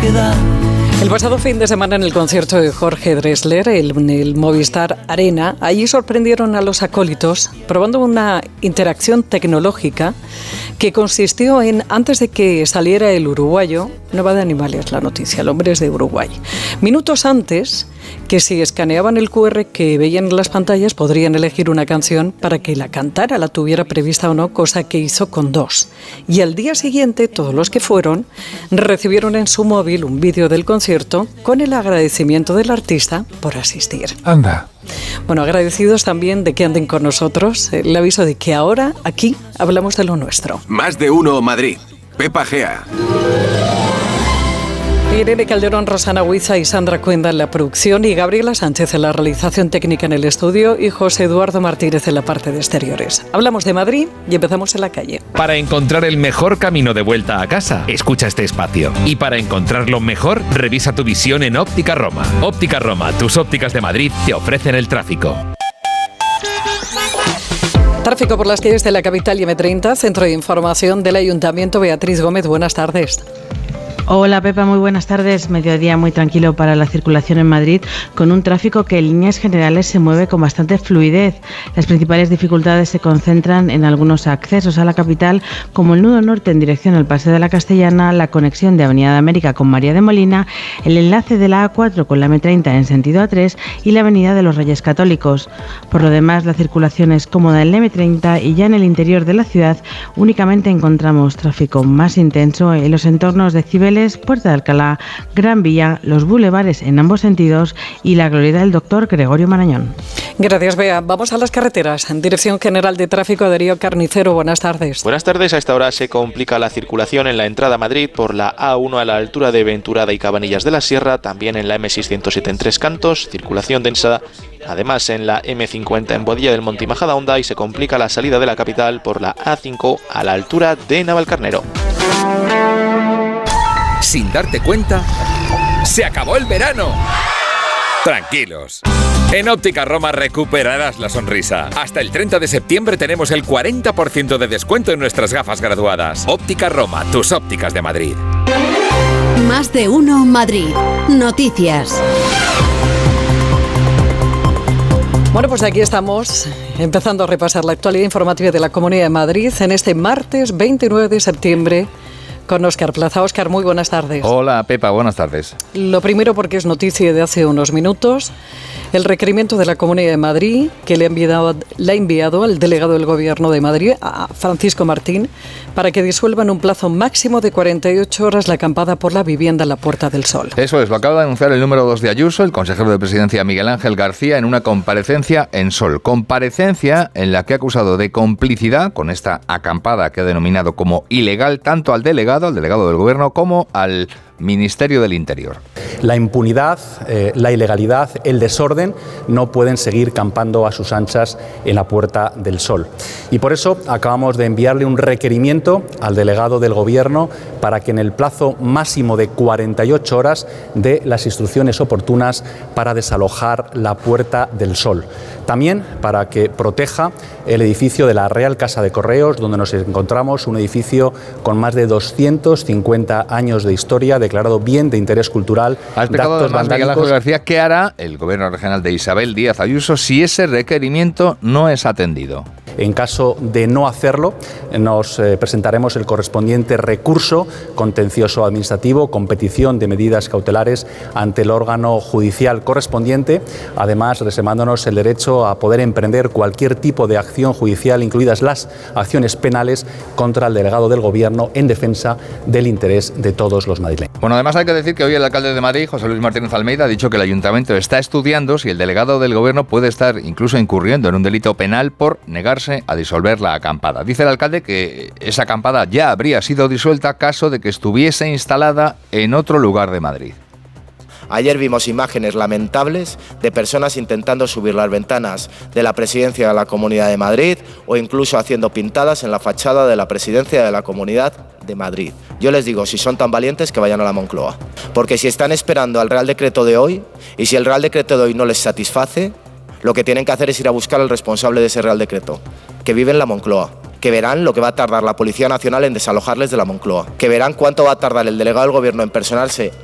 propiedad. El pasado fin de semana en el concierto de Jorge Drexler, en el Movistar Arena, allí sorprendieron a los acólitos probando una interacción tecnológica que consistió en, antes de que saliera el uruguayo, no va de animales la noticia, el hombre es de Uruguay, minutos antes, que si escaneaban el QR que veían en las pantallas podrían elegir una canción para que la cantara, la tuviera prevista o no, cosa que hizo con 2. Y al día siguiente, todos los que fueron recibieron en su móvil un vídeo del concierto con el agradecimiento del artista por asistir. Anda. Bueno, agradecidos también de que anden con nosotros. El aviso de que ahora, aquí, hablamos de lo nuestro. Más de uno Madrid. Pepa Gea. Irene Calderón, Rosana Huiza y Sandra Cuenda en la producción y Gabriela Sánchez en la realización técnica en el estudio y José Eduardo Martínez en la parte de exteriores. Hablamos de Madrid y empezamos en la calle. Para encontrar el mejor camino de vuelta a casa, escucha este espacio. Y para encontrarlo mejor, revisa tu visión en Óptica Roma. Óptica Roma, tus ópticas de Madrid te ofrecen el tráfico. Tráfico por las calles de la capital y M30, Centro de Información del Ayuntamiento. Beatriz Gómez, buenas tardes. Hola Pepa, muy buenas tardes. Mediodía muy tranquilo para la circulación en Madrid, con un tráfico que en líneas generales se mueve con bastante fluidez. Las principales dificultades se concentran en algunos accesos a la capital, como el nudo norte en dirección al Paseo de la Castellana, la conexión de Avenida de América con María de Molina, el enlace de la A4 con la M30 en sentido A3 y la Avenida de los Reyes Católicos. Por lo demás, la circulación es cómoda en la M30 y ya en el interior de la ciudad únicamente encontramos tráfico más intenso en los entornos de Cibeles, Puerta de Alcalá, Gran Vía, los bulevares en ambos sentidos y la Glorieta del Doctor Gregorio Marañón. Gracias, Bea. Vamos a las carreteras. En Dirección General de Tráfico, Darío Carnicero, buenas tardes. Buenas tardes. A esta hora se complica la circulación en la entrada a Madrid por la A1 a la altura de Venturada y Cabanillas de la Sierra, también en la M607 en Tres Cantos, circulación densa. Además, en la M50 en Boadilla del Monte y Majadahonda, y se complica la salida de la capital por la A5 a la altura de Navalcarnero. Sin darte cuenta, ¡se acabó el verano! Tranquilos. En Óptica Roma recuperarás la sonrisa. Hasta el 30 de septiembre tenemos el 40% de descuento en nuestras gafas graduadas. Óptica Roma, tus ópticas de Madrid. Más de uno Madrid. Noticias. Bueno, pues aquí estamos, empezando a repasar la actualidad informativa de la Comunidad de Madrid en este martes 29 de septiembre. Con Óscar Plaza. Óscar, muy buenas tardes. Hola, Pepa, buenas tardes. Lo primero, porque es noticia de hace unos minutos, el requerimiento de la Comunidad de Madrid que le ha enviado al delegado del Gobierno de Madrid, a Francisco Martín, para que disuelva en un plazo máximo de 48 horas la acampada por la vivienda en la Puerta del Sol. Eso es, lo acaba de anunciar el número 2 de Ayuso, el consejero de Presidencia Miguel Ángel García, en una comparecencia en Sol. Comparecencia en la que ha acusado de complicidad con esta acampada que ha denominado como ilegal tanto al delegado del Gobierno, como al Ministerio del Interior. La impunidad, la ilegalidad, el desorden no pueden seguir campando a sus anchas en la Puerta del Sol. Y por eso acabamos de enviarle un requerimiento al delegado del Gobierno para que en el plazo máximo de 48 horas dé las instrucciones oportunas para desalojar la Puerta del Sol. También para que proteja el edificio de la Real Casa de Correos, donde nos encontramos, un edificio con más de 250 años de historia, declarado bien de interés cultural. Ha explicado además Miguel Ángel García qué hará el Gobierno regional de Isabel Díaz Ayuso si ese requerimiento no es atendido. En caso de no hacerlo, nos presentaremos el correspondiente recurso contencioso administrativo con petición de medidas cautelares ante el órgano judicial correspondiente, además reservándonos el derecho a poder emprender cualquier tipo de acción judicial, incluidas las acciones penales, contra el delegado del Gobierno en defensa del interés de todos los madrileños. Bueno, además hay que decir que hoy el alcalde de Madrid, José Luis Martínez Almeida, ha dicho que el Ayuntamiento está estudiando si el delegado del Gobierno puede estar incluso incurriendo en un delito penal por negarse a disolver la acampada. Dice el alcalde que esa acampada ya habría sido disuelta caso de que estuviese instalada en otro lugar de Madrid. Ayer vimos imágenes lamentables de personas intentando subir las ventanas de la Presidencia de la Comunidad de Madrid o incluso haciendo pintadas en la fachada de la Presidencia de la Comunidad de Madrid. Yo les digo, si son tan valientes, que vayan a la Moncloa. Porque si están esperando al Real Decreto de hoy y si el Real Decreto de hoy no les satisface, lo que tienen que hacer es ir a buscar al responsable de ese Real Decreto, que vive en la Moncloa, que verán lo que va a tardar la Policía Nacional en desalojarles de la Moncloa, que verán cuánto va a tardar el delegado del Gobierno en personarse